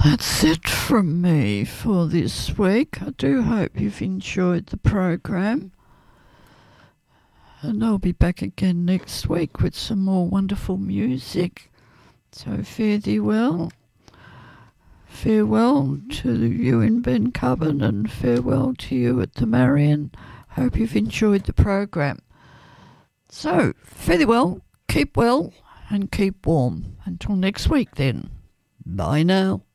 That's it from me for this week. I do hope you've enjoyed the program. And I'll be back again next week with some more wonderful music. So fare thee well. Farewell to you in Ben Coven and farewell to you at the Marion. Hope you've enjoyed the program. So, fare thee well, keep well and keep warm. Until next week then. Bye now.